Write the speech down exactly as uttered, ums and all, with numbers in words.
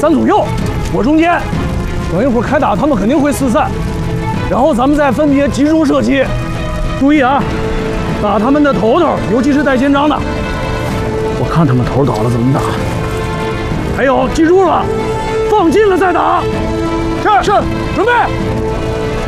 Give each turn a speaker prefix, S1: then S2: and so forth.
S1: 站左右，我中间。等一会儿开打，他们肯定会四散，然后咱们再分别集中射击。注意啊，打他们的头头，尤其是带肩章的。我看他们头倒了怎么打。还有，记住了，放近了再打。是是，准备。